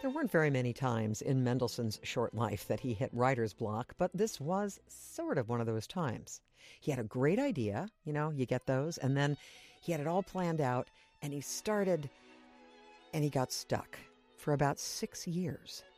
There weren't very many times in Mendelssohn's short life that he hit writer's block, but this was sort of one of those times. He had a great idea, you get those, and then he had it all planned out, and he started, and he got stuck for about 6 years.